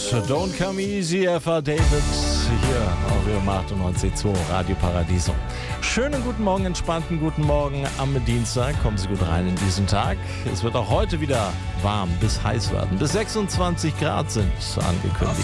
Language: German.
Don't Come Easy, F.A. David, hier auf Ihrem 98.2 Radio Paradiso. Schönen guten Morgen, entspannten guten Morgen am Dienstag. Kommen Sie gut rein in diesen Tag. Es wird auch heute wieder warm bis heiß werden. Bis 26 Grad sind angekündigt.